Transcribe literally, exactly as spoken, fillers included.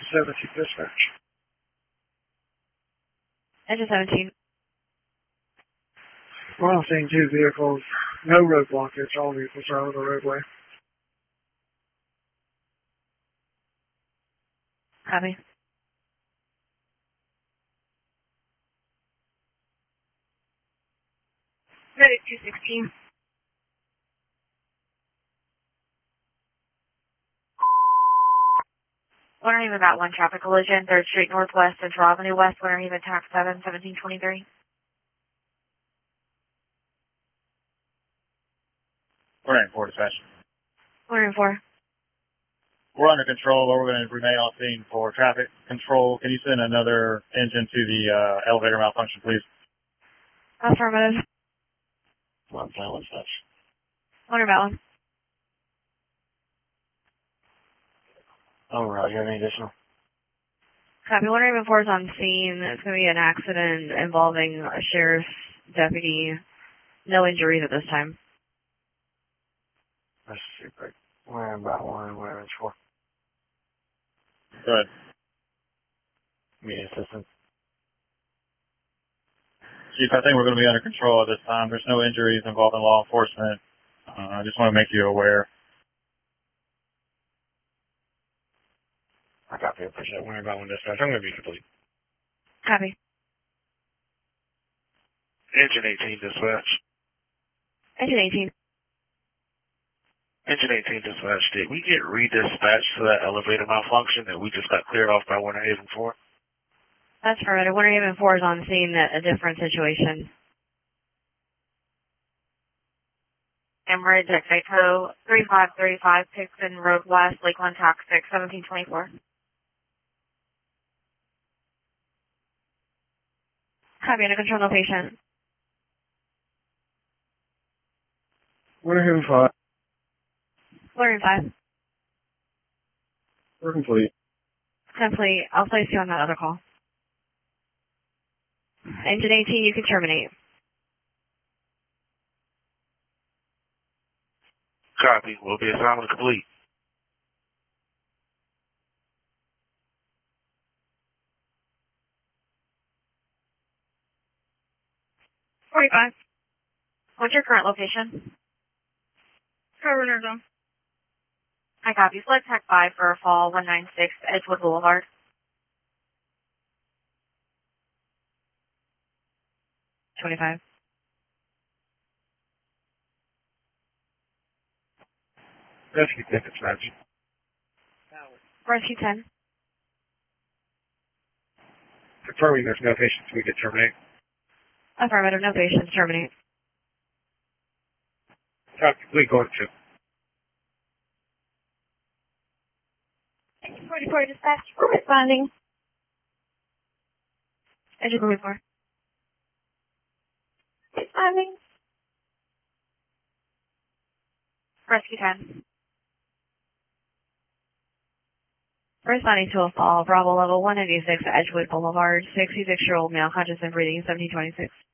seventeen dispatch. Engine seventeen. We're on scene two vehicles. No road blockage. All vehicles are on the roadway. Copy. Ready two sixteen. Wondering about one traffic collision, third Street Northwest, Central Avenue West, wondering attack seven, seventeen twenty-three. Wondering four dispatch. Wondering four. We're under control, but we're going to remain on scene for traffic control. Can you send another engine to the uh, elevator malfunction, please? Affirmative. One silent dispatch. Wondering about one. Oh, right. You have any additional? Copy. Wondering four is on scene. It's going to be an accident involving a sheriff's deputy. No injuries at this time. That's super. Where about one, where it's for. Go ahead. Media assistance. Chief, I think we're going to be under control at this time. There's no injuries involving law enforcement. Uh, I just want to make you aware. I copy. Appreciate it. Wondering about one dispatch. I'm going to be complete. Copy. Engine eighteen dispatch. Engine eighteen. Engine eighteen dispatch. Did we get redispatched to that elevator malfunction that we just got cleared off by Winter Haven four? That's affirmative. Winter Haven four is on scene at a different situation. Emerald Exito three five three five, Pixon Road West, Lakeland Tax six, seventeen twenty-four. Copy. Under control, no patient. Winter Haven five. Winter five. We're complete. Complete. I'll place you on that other call. Engine eighteen, you can terminate. Copy. Will be assignment complete. forty-five. What's your current location? Governor Zone. I copy. Select Tech five for a fall one ninety-six Edgewood Boulevard. twenty-five. Rescue ten dispatch. Rescue ten. Confirming there's no patients we could terminate. Affirmative. No patients. Terminate. Copy. Complete. Going to. forty-four dispatch. Responding. Engine forty-four. Responding. Rescue ten. Responding to a fall. Bravo level one ninety-six Edgewood Boulevard. sixty-six-year-old male conscious and breathing. seventeen twenty-six.